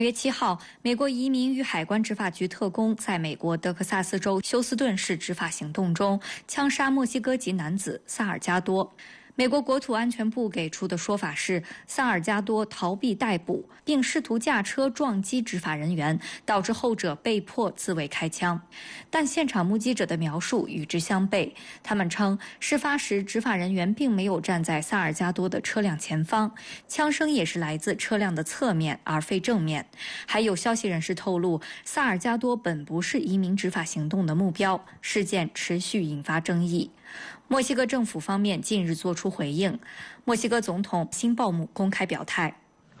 月7号，美国移民与海关执法局特工在美国德克萨斯州休斯顿市执法行动中枪杀墨西哥籍男子萨尔加多。美国国土安全部给出的说法是，萨尔加多逃避逮捕，并试图驾车撞击执法人员，导致后者被迫自卫开枪。但现场目击者的描述与之相悖，他们称事发时执法人员并没有站在萨尔加多的车辆前方，枪声也是来自车辆的侧面而非正面。还有消息人士透露，萨尔加多本不是移民执法行动的目标，事件持续引发争议。墨西哥政府方面近日作出回应，墨西哥总统辛鲍姆公开表态，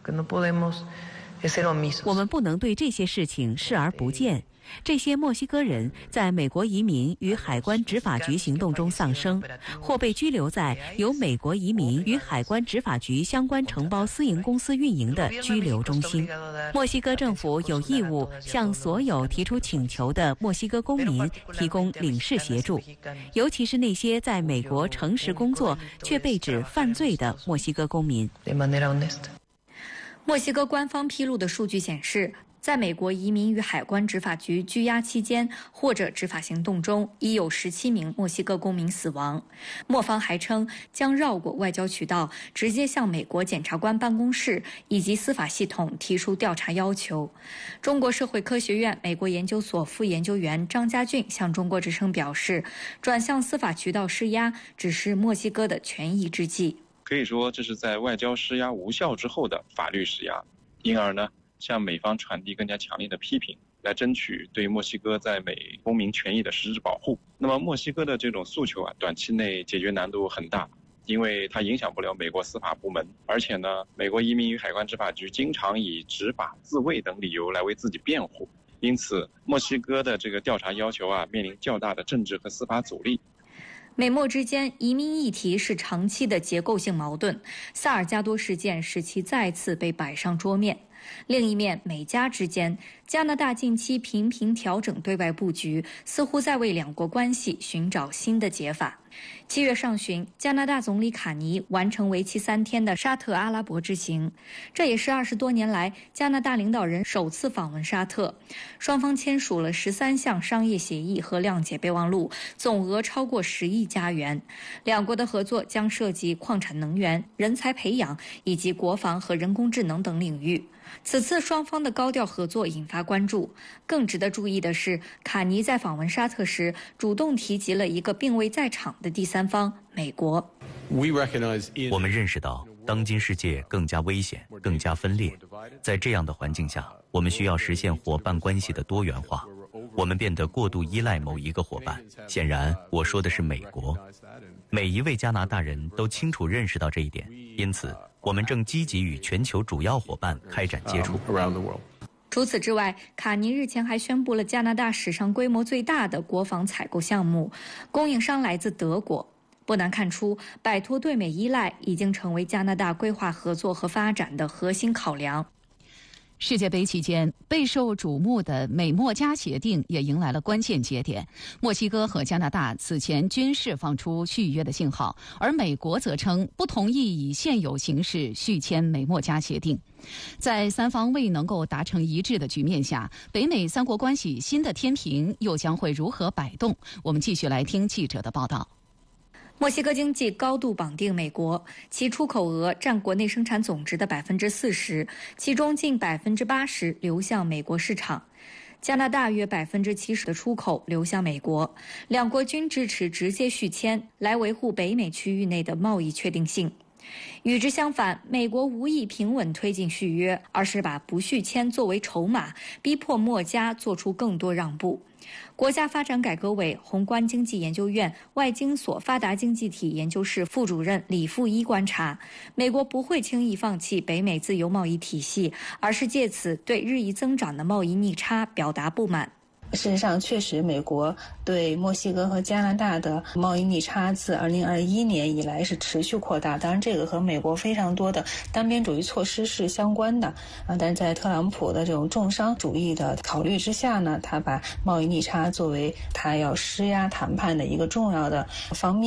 我们不能对这些事情视而不见。这些墨西哥人在美国移民与海关执法局行动中丧生，或被拘留在由美国移民与海关执法局相关承包私营公司运营的拘留中心。墨西哥政府有义务向所有提出请求的墨西哥公民提供领事协助，尤其是那些在美国诚实工作却被指犯罪的墨西哥公民。 墨西哥官方披露的数据显示，在美国移民与海关执法局拘押期间或者执法行动中，已有17名墨西哥公民死亡。墨方还称将绕过外交渠道，直接向美国检察官办公室以及司法系统提出调查要求。中国社会科学院美国研究所副研究员张家俊向中国之声表示，转向司法渠道施压只是墨西哥的权宜之计。 可以说这是在外交施压无效之后的法律施压，因而呢向美方传递更加强烈的批评，来争取对墨西哥在美公民权益的实质保护。那么墨西哥的这种诉求短期内解决难度很大，因为它影响不了美国司法部门，而且呢，美国移民与海关执法局经常以执法自卫等理由来为自己辩护，因此墨西哥的这个调查要求面临较大的政治和司法阻力。 美墨之间移民议题是长期的结构性矛盾，萨尔加多事件使其再次被摆上桌面。另一面，美加之间，加拿大近期频频调整对外布局，似乎在为两国关系寻找新的解法。7月上旬，加拿大总理卡尼完成为期3天的沙特阿拉伯之行，这也是20多年来加拿大领导人首次访问沙特。双方签署了13项商业协议和谅解备忘录，总额超过10亿加元。两国的合作将涉及矿产能源、人才培养以及国防和人工智能等领域。此次双方的高调合作引发关注。更值得注意的是，卡尼在访问沙特时主动提及了一个并未在场的第三方——美国。 我们认识到当今世界更加危险、更加分裂，在这样的环境下，我们需要实现伙伴关系的多元化。我们变得过度依赖某一个伙伴，显然我说的是美国。每一位加拿大人都清楚认识到这一点，因此我们正积极与全球主要伙伴开展接触。 除此之外，卡尼日前还宣布了加拿大史上规模最大的国防采购项目，供应商来自德国。不难看出，摆脱对美依赖已经成为加拿大规划合作和发展的核心考量。 世界杯期间，备受瞩目的美墨加协定也迎来了关键节点。墨西哥和加拿大此前均释放出续约的信号，而美国则称不同意以现有形式续签美墨加协定。在三方未能够达成一致的局面下，北美三国关系新的天平又将会如何摆动？我们继续来听记者的报道。 墨西哥经济高度绑定美国，其出口额占国内生产总值的40%，其中近80%流向美国市场。加拿大约70%的出口流向美国，两国均支持直接续签，来维护北美区域内的贸易确定性。与之相反，美国无意平稳推进续约，而是把不续签作为筹码，逼迫墨加做出更多让步。国家发展改革委宏观经济研究院外经所发达经济体研究室副主任李富一观察，美国不会轻易放弃北美自由贸易体系，而是借此对日益增长的贸易逆差表达不满。 事实上，确实，美国对墨西哥和加拿大的贸易逆差自2021年以来是持续扩大。当然，这个和美国非常多的单边主义措施是相关的但是在特朗普的这种重商主义的考虑之下呢，他把贸易逆差作为他要施压谈判的一个重要的方面。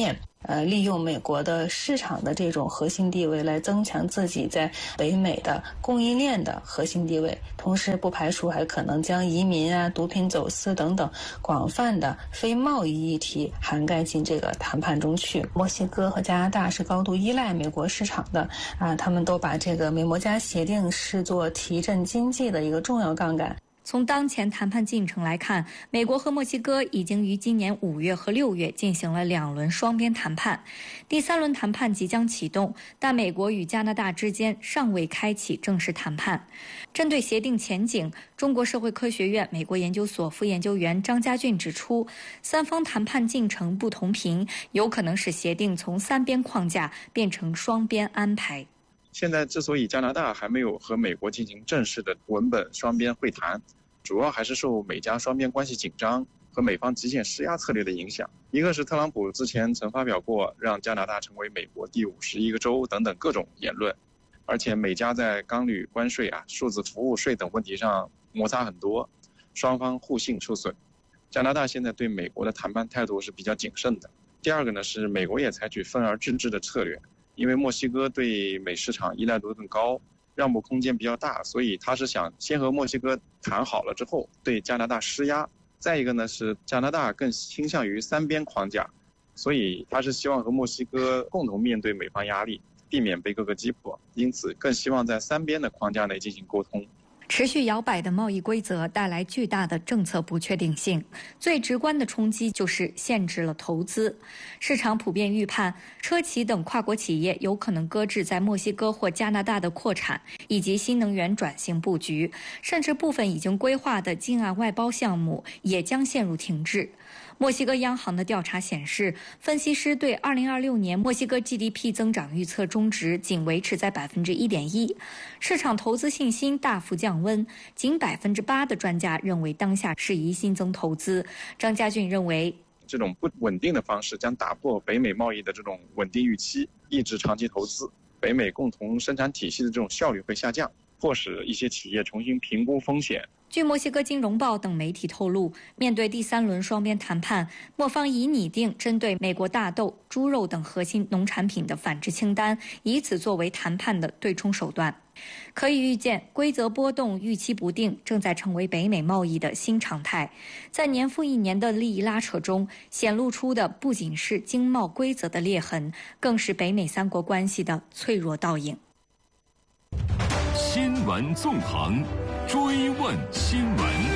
利用美国的市场的这种核心地位来增强自己在北美的供应链的核心地位，同时不排除还可能将移民啊、毒品走私等等广泛的非贸易议题涵盖进这个谈判中去。墨西哥和加拿大是高度依赖美国市场的他们都把这个美墨加协定视作提振经济的一个重要杠杆。 从当前谈判进程来看，美国和墨西哥已经于今年5月和6月进行了2轮双边谈判，第3轮谈判即将启动，但美国与加拿大之间尚未开启正式谈判。针对协定前景，中国社会科学院美国研究所副研究员张家俊指出，3方谈判进程不同频，有可能使协定从3边框架变成双边安排。 现在之所以加拿大还没有和美国进行正式的文本双边会谈，主要还是受美加双边关系紧张和美方极限施压策略的影响。一个是特朗普之前曾发表过让加拿大成为美国第51个州等等各种言论，而且美加在钢铝关税数字服务税等问题上摩擦很多，双方互信受损。加拿大现在对美国的谈判态度是比较谨慎的。第二个呢是美国也采取分而治之的策略，因为墨西哥对美市场依赖度更高，让步空间比较大，所以他是想先和墨西哥谈好了之后对加拿大施压。再一个呢是加拿大更倾向于3边框架，所以他是希望和墨西哥共同面对美方压力，避免被各个击破，因此更希望在3边的框架内进行沟通。 持续摇摆的贸易规则带来巨大的政策不确定性，最直观的冲击就是限制了投资。市场普遍预判，车企等跨国企业有可能搁置在墨西哥或加拿大的扩产以及新能源转型布局，甚至部分已经规划的近岸外包项目也将陷入停滞。墨西哥央行的调查显示，分析师对2026年墨西哥 GDP 增长预测中值仅维持在 1.1%， 市场投资信心大幅降温，仅 8% 的专家认为当下适宜新增投资。张家俊认为， 这种不稳定的方式将打破北美贸易的这种稳定预期，抑制长期投资，北美共同生产体系的这种效率会下降，迫使一些企业重新评估风险。 据墨西哥金融报等媒体透露，面对第3轮双边谈判，墨方已拟定针对美国大豆、猪肉等核心农产品的反制清单，以此作为谈判的对冲手段。可以预见，规则波动、预期不定正在成为北美贸易的新常态。在年复一年的利益拉扯中，显露出的不仅是经贸规则的裂痕，更是北美3国关系的脆弱倒影。 新闻纵横，追问新闻。